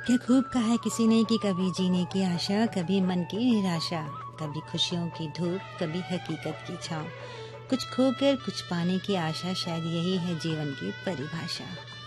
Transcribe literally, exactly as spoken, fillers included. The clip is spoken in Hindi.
क्या खूब कहा है किसी ने कि कभी जीने की आशा, कभी मन की निराशा, कभी खुशियों की धूप, कभी हकीकत की छाँव। कुछ खोकर कुछ पाने की आशा, शायद यही है जीवन की परिभाषा।